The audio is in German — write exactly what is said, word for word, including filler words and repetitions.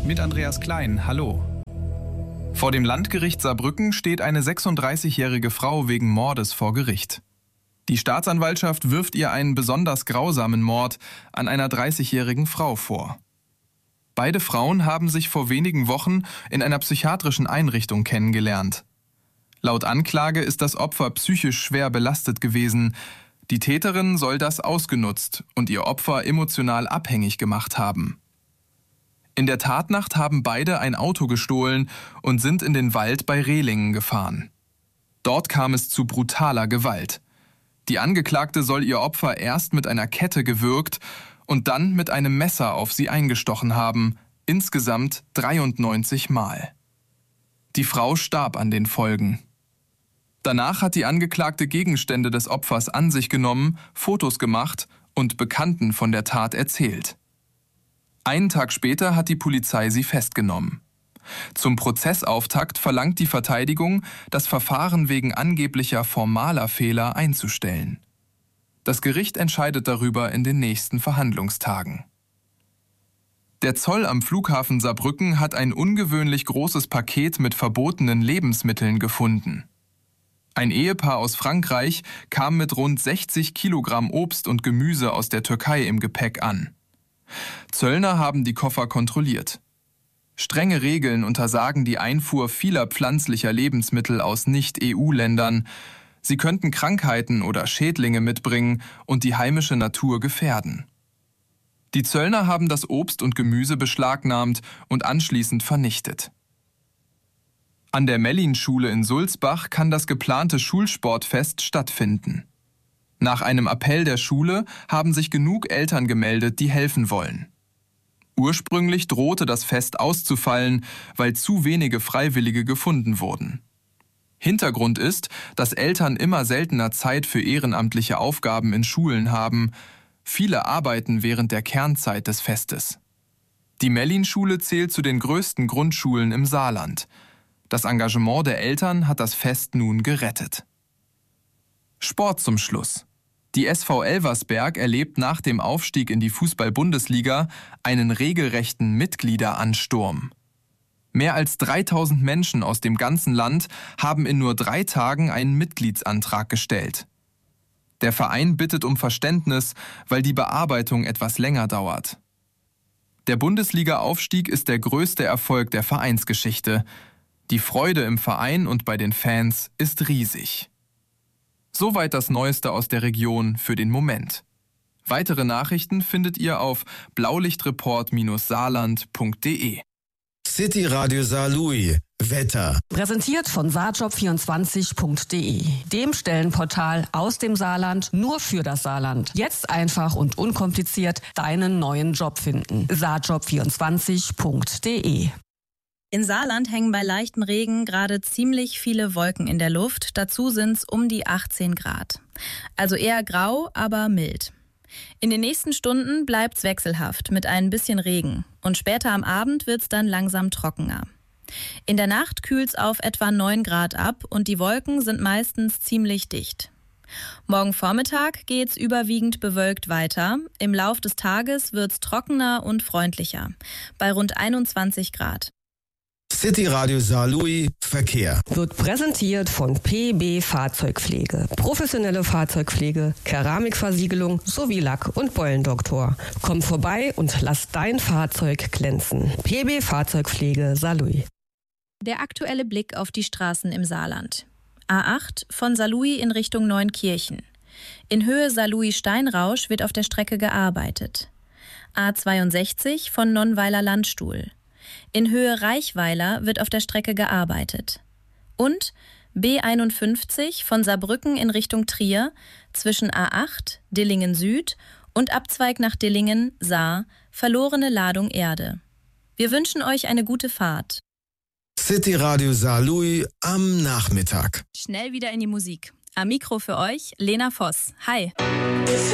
Mit Andreas Klein, hallo. Vor dem Landgericht Saarbrücken steht eine sechsunddreißigjährige Frau wegen Mordes vor Gericht. Die Staatsanwaltschaft wirft ihr einen besonders grausamen Mord an einer dreißigjährigen Frau vor. Beide Frauen haben sich vor wenigen Wochen in einer psychiatrischen Einrichtung kennengelernt. Laut Anklage ist das Opfer psychisch schwer belastet gewesen. Die Täterin soll das ausgenutzt und ihr Opfer emotional abhängig gemacht haben. In der Tatnacht haben beide ein Auto gestohlen und sind in den Wald bei Rehlingen gefahren. Dort kam es zu brutaler Gewalt. Die Angeklagte soll ihr Opfer erst mit einer Kette gewürgt und dann mit einem Messer auf sie eingestochen haben, insgesamt dreiundneunzig Mal. Die Frau starb an den Folgen. Danach hat die Angeklagte Gegenstände des Opfers an sich genommen, Fotos gemacht und Bekannten von der Tat erzählt. Einen Tag später hat die Polizei sie festgenommen. Zum Prozessauftakt verlangt die Verteidigung, das Verfahren wegen angeblicher formaler Fehler einzustellen. Das Gericht entscheidet darüber in den nächsten Verhandlungstagen. Der Zoll am Flughafen Saarbrücken hat ein ungewöhnlich großes Paket mit verbotenen Lebensmitteln gefunden. Ein Ehepaar aus Frankreich kam mit rund sechzig Kilogramm Obst und Gemüse aus der Türkei im Gepäck an. Zöllner haben die Koffer kontrolliert. Strenge Regeln untersagen die Einfuhr vieler pflanzlicher Lebensmittel aus Nicht-E U-Ländern. Sie könnten Krankheiten oder Schädlinge mitbringen und die heimische Natur gefährden. Die Zöllner haben das Obst und Gemüse beschlagnahmt und anschließend vernichtet. An der Mellin-Schule in Sulzbach kann das geplante Schulsportfest stattfinden. Nach einem Appell der Schule haben sich genug Eltern gemeldet, die helfen wollen. Ursprünglich drohte das Fest auszufallen, weil zu wenige Freiwillige gefunden wurden. Hintergrund ist, dass Eltern immer seltener Zeit für ehrenamtliche Aufgaben in Schulen haben. Viele arbeiten während der Kernzeit des Festes. Die Mellin-Schule zählt zu den größten Grundschulen im Saarland. Das Engagement der Eltern hat das Fest nun gerettet. Sport zum Schluss. Die S V Elversberg erlebt nach dem Aufstieg in die Fußball-Bundesliga einen regelrechten Mitgliederansturm. Mehr als dreitausend Menschen aus dem ganzen Land haben in nur drei Tagen einen Mitgliedsantrag gestellt. Der Verein bittet um Verständnis, weil die Bearbeitung etwas länger dauert. Der Bundesliga-Aufstieg ist der größte Erfolg der Vereinsgeschichte. Die Freude im Verein und bei den Fans ist riesig. Soweit das Neueste aus der Region für den Moment. Weitere Nachrichten findet ihr auf blaulichtreport Saarland punkt de. City Radio Saarlouis. Wetter. Präsentiert von saarjob vierundzwanzig punkt de, dem Stellenportal aus dem Saarland nur für das Saarland. Jetzt einfach und unkompliziert deinen neuen Job finden. saarjob vierundzwanzig punkt de. In Saarland hängen bei leichtem Regen gerade ziemlich viele Wolken in der Luft. Dazu sind es um die achtzehn Grad. Also eher grau, aber mild. In den nächsten Stunden bleibt's wechselhaft mit ein bisschen Regen. Und später am Abend wird's dann langsam trockener. In der Nacht kühlt's auf etwa neun Grad ab und die Wolken sind meistens ziemlich dicht. Morgen Vormittag geht's überwiegend bewölkt weiter. Im Lauf des Tages wird's trockener und freundlicher. Bei rund einundzwanzig Grad. City Radio Saarlouis Verkehr. Wird präsentiert von P B Fahrzeugpflege. Professionelle Fahrzeugpflege, Keramikversiegelung sowie Lack- und Beulendoktor. Komm vorbei und lass dein Fahrzeug glänzen. P B Fahrzeugpflege Saarlouis. Der aktuelle Blick auf die Straßen im Saarland. A acht von Saarlouis in Richtung Neunkirchen. In Höhe Saarlouis-Steinrausch wird auf der Strecke gearbeitet. A zweiundsechzig von Nonnweiler Landstuhl. In Höhe Reichweiler wird auf der Strecke gearbeitet. Und B einundfünfzig von Saarbrücken in Richtung Trier zwischen A acht, Dillingen Süd und Abzweig nach Dillingen, Saar, verlorene Ladung Erde. Wir wünschen euch eine gute Fahrt. City Radio Saarlouis am Nachmittag. Schnell wieder in die Musik. Am Mikro für euch Lena Voss. Hi.